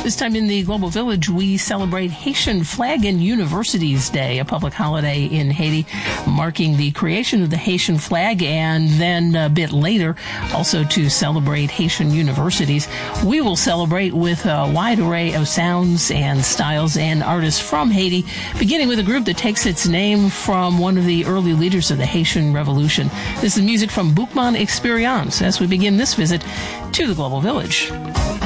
This time in the Global Village, we celebrate Haitian Flag and Universities Day, a public holiday in Haiti, marking the creation of the Haitian flag, and then a bit later, also to celebrate Haitian universities. We will celebrate with a wide array of sounds and styles and artists from Haiti, beginning with a group that takes its name from one of the early leaders of the Haitian Revolution. This is music from Boukman Experience as we begin this visit to the Global Village.